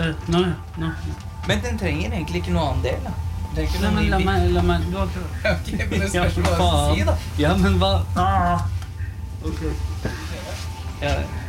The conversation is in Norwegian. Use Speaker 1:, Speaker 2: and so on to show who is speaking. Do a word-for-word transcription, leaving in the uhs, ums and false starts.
Speaker 1: ja, nå, nå.
Speaker 2: Men den trenger egentlig ikke noe annen del, da. Det er ikke
Speaker 1: Nei,
Speaker 2: noe
Speaker 1: men la
Speaker 2: ny bit.
Speaker 1: meg, la meg, du har ikke...
Speaker 2: Ok, men det
Speaker 1: Ja,
Speaker 2: spørs hva jeg skal
Speaker 1: faen.
Speaker 2: si, da.
Speaker 1: Ja, men hva? Ah. Ok. Ja,